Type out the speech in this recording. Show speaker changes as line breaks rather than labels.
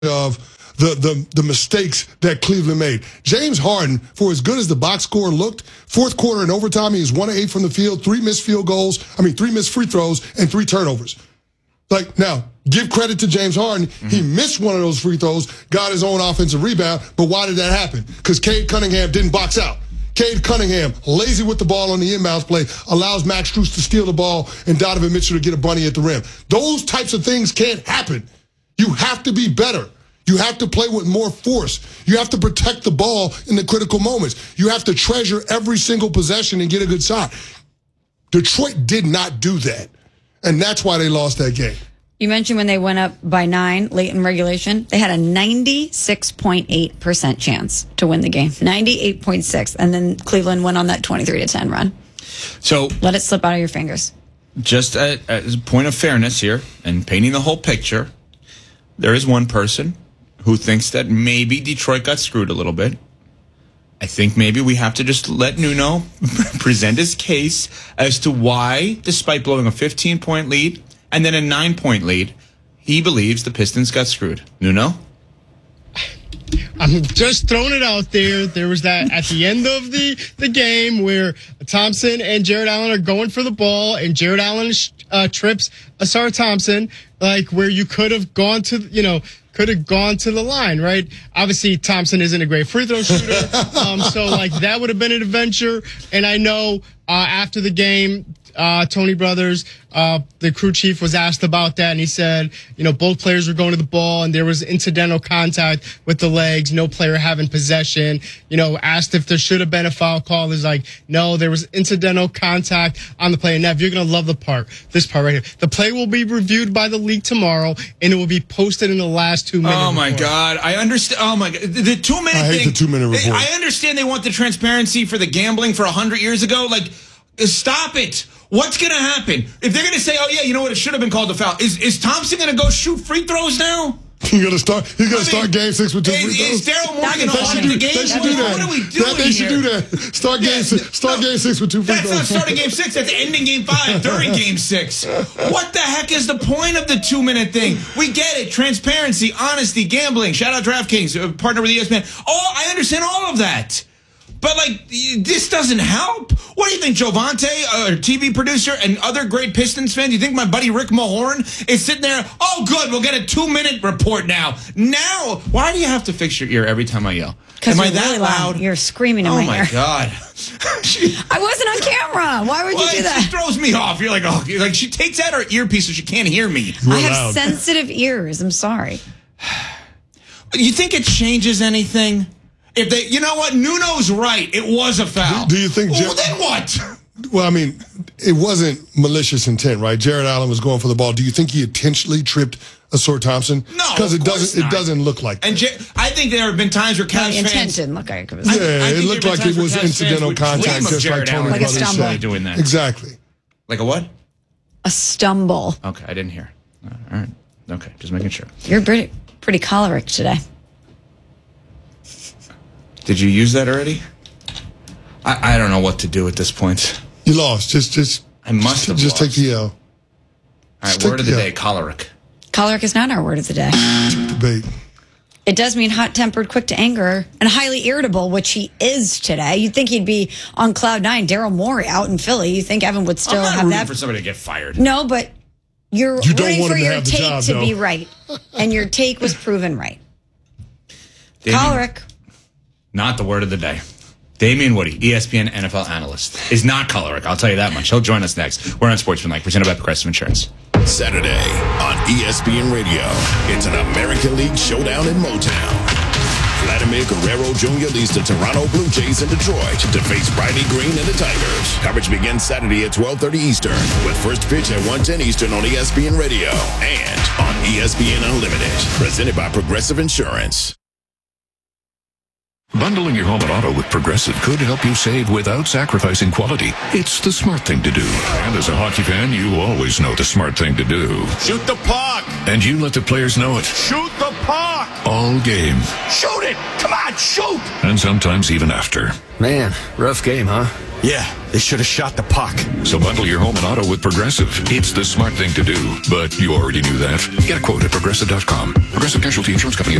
of the mistakes that Cleveland made. James Harden, for as good as the box score looked, fourth quarter and overtime, he was 1 of 8 from the field, 3 missed free throws, and 3 turnovers. Like, now, give credit to James Harden. He missed one of those free throws, got his own offensive rebound, but why did that happen? Because Cade Cunningham didn't box out. Cade Cunningham, lazy with the ball on the inbounds play, allows Max Strus to steal the ball and Donovan Mitchell to get a bunny at the rim. Those types of things can't happen. You have to be better. You have to play with more force. You have to protect the ball in the critical moments. You have to treasure every single possession and get a good shot. Detroit did not do that, and that's why they lost that game.
You mentioned when they went up by 9 late in regulation, they had a 96.8% chance to win the game. 98.6%. And then Cleveland went on that 23-10 run.
So
let it slip out of your fingers.
Just as a point of fairness here and painting the whole picture, there is one person who thinks that maybe Detroit got screwed a little bit. I think maybe we have to just let Nuno present his case as to why, despite blowing a 15-point lead and then a 9-point lead, he believes the Pistons got screwed. Nuno?
I'm just throwing it out there. There was that at the end of the game where Thompson and Jared Allen are going for the ball, and Jared Allen trips Asar Thompson, like where you could have gone to, the line, right? Obviously, Thompson isn't a great free throw shooter, so like that would have been an adventure. And I know after the game, Tony Brothers, the crew chief, was asked about that, and he said, both players were going to the ball, and there was incidental contact with the legs, no player having possession. Asked if there should have been a foul call. He's like, no, there was incidental contact on the play. And Nev, you're going to love this part right here. The play will be reviewed by the league tomorrow, and it will be posted in the last 2 minutes.
Oh, my God. I understand. Oh, my God. The 2-minute thing.
I hate the 2-minute report.
I understand they want the transparency for the gambling for 100 years ago. Like, stop it. What's going to happen? If they're going to say, oh, yeah, you know what, it should have been called a foul. Is Thompson going to go shoot free throws now?
He's going to start Game 6 with 2 free throws.
Is Daryl Morgan holding the game?
They should do that.
What are we doing
They should do that. Start Game 6 with 2 free throws.
That's not starting Game 6. That's ending Game 5 during Game 6. What the heck is the point of the 2-minute thing? We get it. Transparency, honesty, gambling. Shout out DraftKings, partner with ESPN. Oh, I understand all of that. But, this doesn't help. What do you think, Jovante, a TV producer, and other great Pistons fans? You think my buddy Rick Mahorn is sitting there, oh, good, we'll get a 2-minute report now. Now, why do you have to fix your ear every time I yell?
Am I
that
really
loud?
You're screaming in my ear.
Oh, my God.
I wasn't on camera. Why would you do that?
It throws me off. You're like, oh, she takes out her earpiece so she can't hear me.
I have sensitive ears. I'm sorry.
You think it changes anything? If they, you know what, Nuno's right. It was a foul.
Do you think?
Well, then what?
Well, I mean, it wasn't malicious intent, right? Jared Allen was going for the ball. Do you think he intentionally tripped Asar Thompson?
No,
because it doesn't look like that.
And I think there have been times where Cavs fans.
Intent didn't look like it was.
It looked like it was incidental contact, just like Tony Brothers said.
Doing that.
Exactly.
Like a what?
A stumble.
Okay, I didn't hear. All right. Okay, just making sure.
You're pretty choleric today.
Did you use that already? I don't know what to do at this point.
You lost.
I must have
just
lost.
take the L.
All right, word of the day, choleric.
Choleric is not our word of the day.
Debate.
It does mean hot-tempered, quick to anger, and highly irritable, which he is today. You'd think he'd be on cloud 9. Daryl Morey out in Philly. You think Evan would still have that?
For somebody to get fired.
No, but you're rooting for your take to be
right.
right, and your take was proven right.
Damien,
choleric.
Not the word of the day. Damian Woody, ESPN NFL analyst, is not choleric. I'll tell you that much. He'll join us next. We're on Sportsmanlike, presented by Progressive Insurance.
Saturday on ESPN Radio, it's an American League showdown in Motown. Vladimir Guerrero Jr. leads the Toronto Blue Jays in Detroit to face Riley Green and the Tigers. Coverage begins Saturday at 12:30 Eastern, with first pitch at 1:10 Eastern on ESPN Radio and on ESPN Unlimited, presented by Progressive Insurance.
Bundling your home and auto with Progressive could help you save without sacrificing quality. It's the smart thing to do. And as a hockey fan, you always know the smart thing to do.
Shoot the puck!
And you let the players know it.
Shoot the puck!
All game.
Shoot it! Come on, shoot!
And sometimes even after.
Man, rough game, huh?
Yeah, they should have shot the puck.
So bundle your home and auto with Progressive. It's the smart thing to do. But you already knew that. Get a quote at Progressive.com. Progressive Casualty Insurance Company.